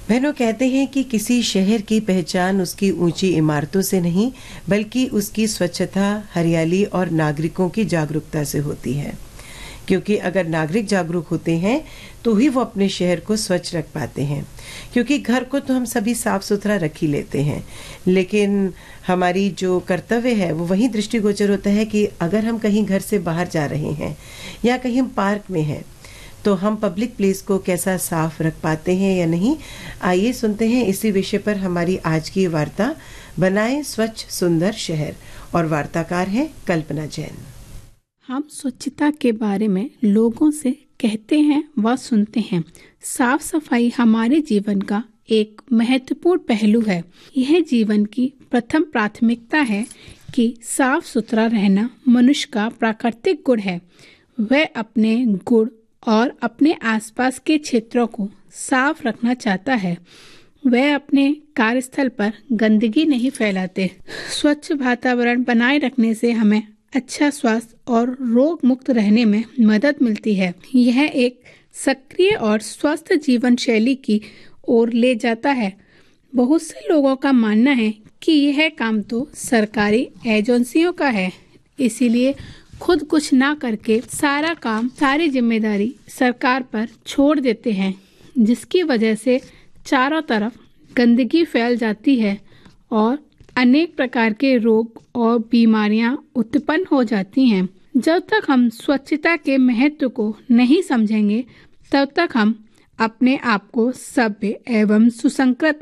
बहनों, कहते हैं कि किसी शहर की पहचान उसकी ऊंची इमारतों से नहीं बल्कि उसकी स्वच्छता, हरियाली और नागरिकों की जागरूकता से होती है। क्योंकि अगर नागरिक जागरूक होते हैं तो ही वो अपने शहर को स्वच्छ रख पाते हैं। क्योंकि घर को तो हम सभी साफ सुथरा रख ही लेते हैं, लेकिन हमारी जो कर्तव्य है वो वही दृष्टिगोचर होता है कि अगर हम कहीं घर से बाहर जा रहे हैं या कहीं हम पार्क में हैं तो हम पब्लिक प्लेस को कैसा साफ रख पाते हैं या नहीं। आइए सुनते हैं इसी विषय पर हमारी आज की वार्ता, बनाएं स्वच्छ सुंदर शहर, और वार्ताकार हैं कल्पना जैन। हम स्वच्छता के बारे में लोगों से कहते हैं व सुनते हैं। साफ सफाई हमारे जीवन का एक महत्वपूर्ण पहलू है। यह जीवन की प्रथम प्राथमिकता है कि साफ सुथरा रहना मनुष्य का प्राकृतिक गुण है। वह अपने गुण और अपने आसपास के क्षेत्रों को साफ रखना चाहता है। वह अपने कार्यस्थल पर गंदगी नहीं फैलाते। स्वच्छ वातावरण बनाए रखने से हमें अच्छा स्वास्थ्य और रोग मुक्त रहने में मदद मिलती है। यह एक सक्रिय और स्वस्थ जीवन शैली की ओर ले जाता है। बहुत से लोगों का मानना है कि यह काम तो सरकारी एजेंसियों का है, इसीलिए खुद कुछ ना करके सारा काम, सारी जिम्मेदारी सरकार पर छोड़ देते हैं, जिसकी वजह से चारों तरफ गंदगी फैल जाती है और अनेक प्रकार के रोग और बीमारियां उत्पन्न हो जाती हैं। जब तक हम स्वच्छता के महत्व को नहीं समझेंगे तब तक हम अपने आप को सभ्य एवं सुसंस्कृत